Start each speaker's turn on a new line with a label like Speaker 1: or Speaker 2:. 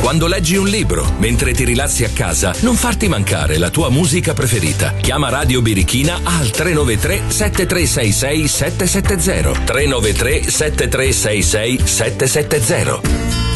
Speaker 1: quando leggi un libro, mentre ti rilassi a casa, non farti mancare la tua musica preferita. Chiama Radio Birichina al 393 7366 770. 393 7366 770.